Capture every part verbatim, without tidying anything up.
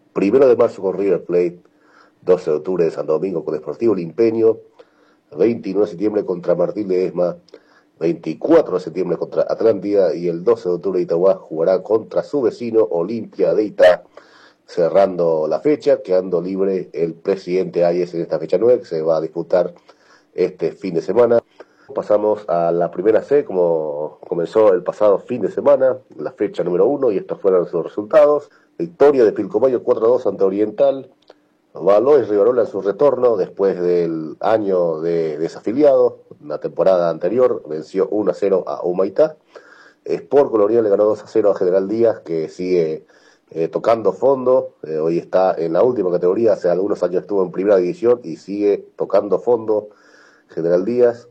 Primero de marzo con River Plate, doce de octubre de Santo Domingo con Sportivo Limpeño, veintinueve de septiembre contra Martín Ledesma, veinticuatro de septiembre contra Atlántida y el doce de octubre Itagua jugará contra su vecino Olimpia de Itá, cerrando la fecha, quedando libre el presidente Hayes en esta fecha nueve que se va a disputar este fin de semana. Pasamos a la primera C, como comenzó el pasado fin de semana, la fecha número uno, y estos fueron sus resultados. Victoria de Pilcomayo cuatro a dos ante Oriental. Valois Rivarola en su retorno después del año de desafiliado, la temporada anterior, venció uno a cero a Humaitá. Sport Colonial le ganó dos a cero a General Díaz, que sigue eh, tocando fondo, eh, hoy está en la última categoría, hace algunos años estuvo en primera división y sigue tocando fondo General Díaz.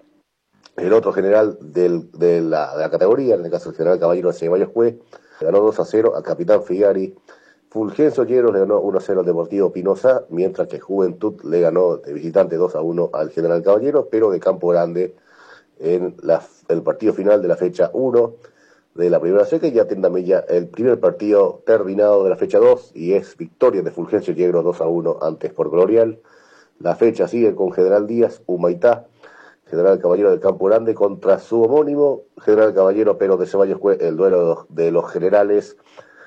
El otro general del, de, la, de la categoría, en el caso del General Caballero de Ceballos Cue, le ganó dos a cero al Capitán Figari. Fulgencio Lleros le ganó uno a cero al Deportivo Pinoza, mientras que Juventud le ganó de visitante dos a uno al General Caballero, pero de Campo Grande en la, el partido final de la fecha uno de la primera C, que ya tiene también ya el primer partido terminado de la fecha dos, y es victoria de Fulgencio Lleros dos a uno ante Sport Colonial. La fecha sigue con General Díaz, Humaitá, General Caballero del Campo Grande contra su homónimo, General Caballero, pero de Ceballos Cue, el duelo de los, de los generales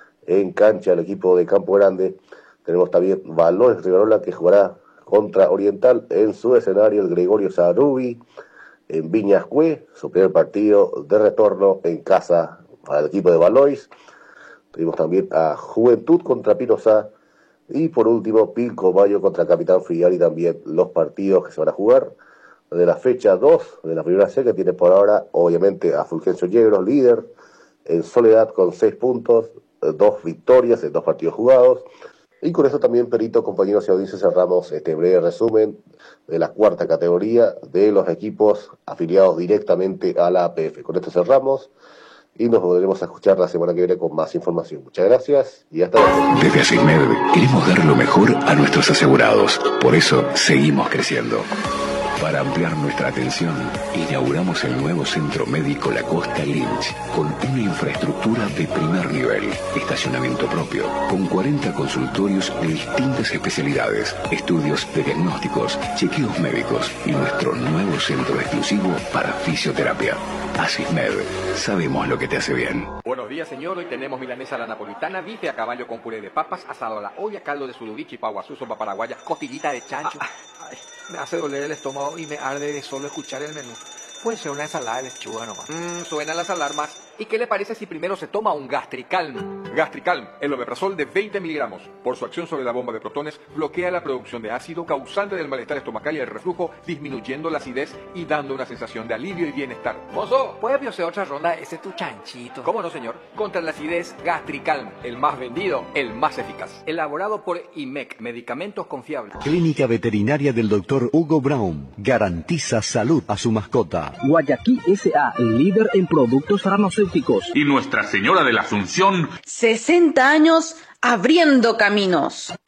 en cancha el equipo de Campo Grande. Tenemos también Valois Rivarola, que jugará contra Oriental en su escenario, el Gregorio Sarubi, en Viñas Cue, su primer partido de retorno en casa para el equipo de Valois. Tenemos también a Juventud contra Pinoza, y por último Pilcomayo contra Capitán Figari, también los partidos que se van a jugar de la fecha dos de la primera C, que tiene por ahora obviamente a Fulgencio Yegros, líder en soledad con seis puntos, dos victorias en dos partidos jugados. Y con eso también, Perito, compañeros y audiencias, cerramos este breve resumen de la cuarta categoría de los equipos afiliados directamente a la A P F. Con esto cerramos y nos volveremos a escuchar la semana que viene con más información. Muchas gracias y hasta luego. Desde ASISMED queremos dar lo mejor a nuestros asegurados. Por eso seguimos creciendo. Para ampliar nuestra atención, inauguramos el nuevo Centro Médico La Costa Lynch, con una infraestructura de primer nivel, estacionamiento propio, con cuarenta consultorios de distintas especialidades, estudios de diagnósticos, chequeos médicos y nuestro nuevo centro exclusivo para fisioterapia. ASISMED, sabemos lo que te hace bien. Buenos días, señor. Hoy tenemos milanesa a la napolitana, bife a caballo con puré de papas, asado a la olla, caldo de surubí, paguazú, sopa paraguaya, costillita de chancho. Ah, ay, me hace doler el estómago y me arde de solo escuchar el menú. Puede ser una ensalada de lechuga nomás. Mmm, suenan las alarmas. ¿Y qué le parece si primero se toma un Gastricalm? Gastricalm, el omeprazol de veinte miligramos. Por su acción sobre la bomba de protones, bloquea la producción de ácido causante del malestar estomacal y el reflujo, disminuyendo la acidez y dando una sensación de alivio y bienestar. ¡Mozo! ¿Puede hacer otra ronda? Ese es tu chanchito. ¿Cómo no, señor? Contra la acidez, Gastricalm, el más vendido, el más eficaz. Elaborado por I M E C, medicamentos confiables. Clínica Veterinaria del doctor Hugo Brown garantiza salud a su mascota. Guayaquil S A, líder en productos farmacéuticos. Y Nuestra Señora de la Asunción. sesenta años abriendo caminos.